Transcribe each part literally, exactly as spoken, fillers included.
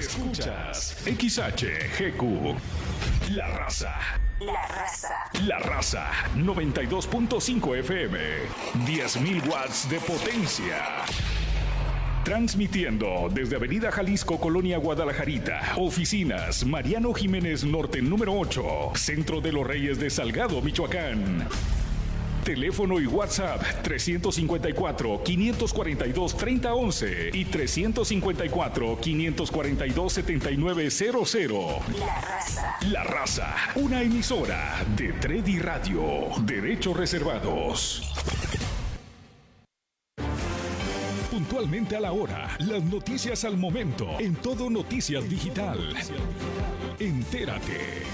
Escuchas X H G Q. La Raza. La Raza. La Raza. noventa y dos punto cinco F M. diez mil watts de potencia. Transmitiendo desde Avenida Jalisco, Colonia Guadalajarita. Oficinas Mariano Jiménez Norte número ocho. Centro de los Reyes de Salgado, Michoacán. Teléfono y WhatsApp trescientos cincuenta y cuatro, quinientos cuarenta y dos, treinta once y trescientos cincuenta y cuatro, quinientos cuarenta y dos, setenta y nueve cero cero. La Raza. La Raza, una emisora de Tredi Radio. Derechos reservados. Puntualmente a la hora, las noticias al momento, en Todo Noticias Digital. Entérate.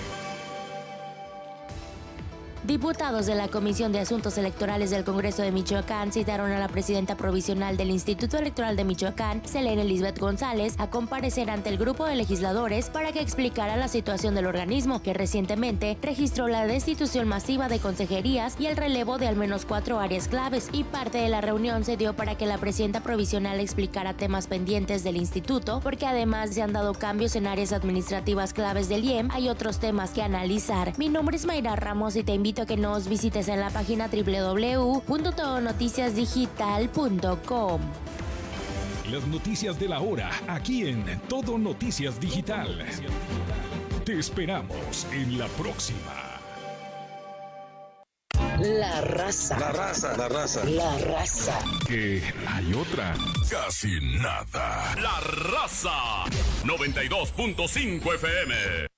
Diputados de la Comisión de Asuntos Electorales del Congreso de Michoacán citaron a la presidenta provisional del Instituto Electoral de Michoacán, Selene Lisbeth González, a comparecer ante el grupo de legisladores para que explicara la situación del organismo, que recientemente registró la destitución masiva de consejerías y el relevo de al menos cuatro áreas claves, y parte de la reunión se dio para que la presidenta provisional explicara temas pendientes del instituto, porque además se han dado cambios en áreas administrativas claves del I E M, hay otros temas que analizar. Mi nombre es Mayra Ramos y te invito a que nos visites en la página doble u doble u doble u punto todo noticias digital punto com. Las noticias de la hora, aquí en Todo Noticias Digital. Te esperamos en la próxima. La Raza. La Raza, la Raza. La Raza. Que hay otra. Casi nada. La Raza. noventa y dos punto cinco F M.